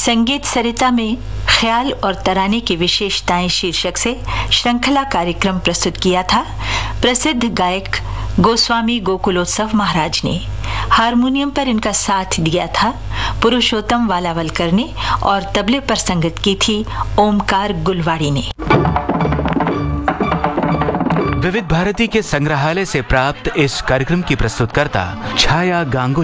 संगीत सरिता में ख्याल और तराने की विशेषताएं शीर्षक से श्रृंखला कार्यक्रम प्रस्तुत किया था प्रसिद्ध गायक गोस्वामी गोकुलोत्सव महाराज ने। हारमोनियम पर इनका साथ दिया था पुरुषोत्तम वालावलकर ने और तबले पर संगत की थी ओमकार गुलवाड़ी ने। विविध भारती के संग्रहालय से प्राप्त इस कार्यक्रम की प्रस्तुतकर्ता छाया गांगुली।